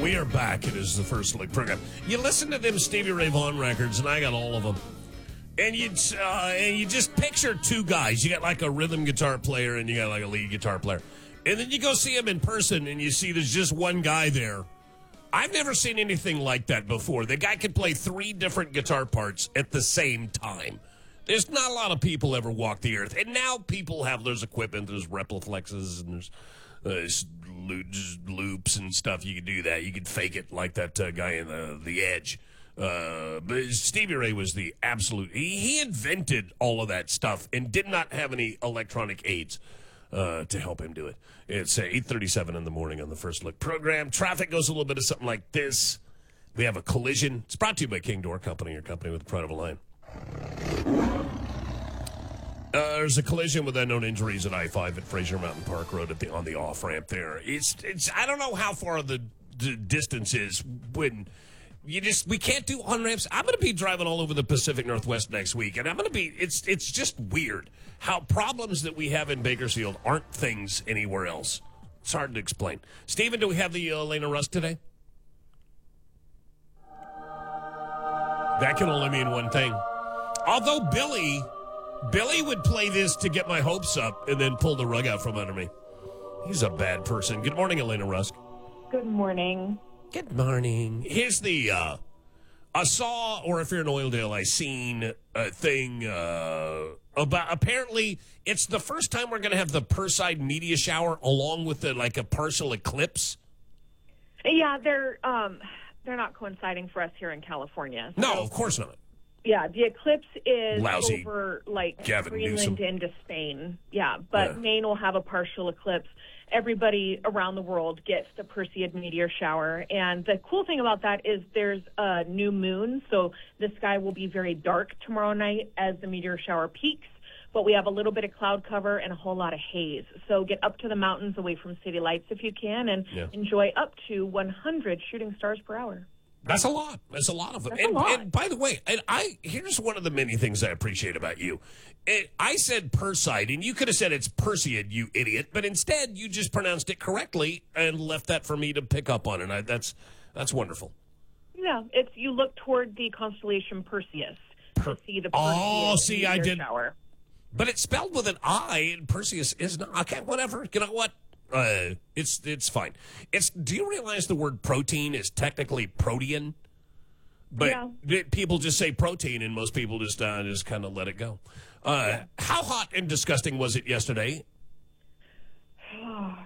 We are back. It is the First Look program. You listen to them Stevie Ray Vaughan records, and I got all of them. And you just picture two guys. You got like a rhythm guitar player, and you got like a lead guitar player. And then you go see them in person, and you see there's just one guy there. I've never seen anything like that before. The guy can play three different guitar parts at the same time. There's not a lot of people ever walk the earth. And now people have, there's equipment, there's Repliflexes, and there's loops and stuff. You can do that. You can fake it like that guy in the Edge. But Stevie Ray was the absolute, he invented all of that stuff and did not have any electronic aids to help him do it. It's 8:37 in the morning on the First Look program. Traffic goes a little bit of something like this. We have a collision. It's brought to you by King Door Company, your company with the pride of a line. There's a collision with unknown injuries at I-5 at Fraser Mountain Park Road on the off-ramp there. It's I don't know how far the distance is when we can't do on-ramps. I'm going to be driving all over the Pacific Northwest next week, and I'm going to be, it's just weird how problems that we have in Bakersfield aren't things anywhere else. It's hard to explain. Stephen, do we have the Elena Rusk today? That can only mean one thing. Although Billy would play this to get my hopes up and then pull the rug out from under me. He's a bad person. Good morning, Elena Rusk. Good morning. Good morning. Here's the, I saw, or if you're in Oildale, I seen a thing about, apparently, it's the first time we're going to have the Perseid meteor shower along with a partial eclipse. Yeah, they're not coinciding for us here in California. No, of course not. Yeah, the eclipse is Lousy over, Gavin Greenland Newsom. into Spain. Yeah, but Maine will have a partial eclipse. Everybody around the world gets the Perseid meteor shower. And the cool thing about that is there's a new moon, so the sky will be very dark tomorrow night as the meteor shower peaks. But we have a little bit of cloud cover and a whole lot of haze. So get up to the mountains away from city lights if you can and enjoy up to 100 shooting stars per hour. That's a lot. That's a lot of them. And by the way, here's one of the many things I appreciate about you. I said Perseid, and you could have said it's Perseid, you idiot, but instead you just pronounced it correctly and left that for me to pick up on, and that's wonderful. Yeah, you look toward the constellation Perseus to see the Perseid shower. But it's spelled with an I, and Perseus is not. Okay, whatever. You know what? It's fine. Do you realize the word protein is technically protein? But people just say protein, and most people just kind of let it go. How hot and disgusting was it yesterday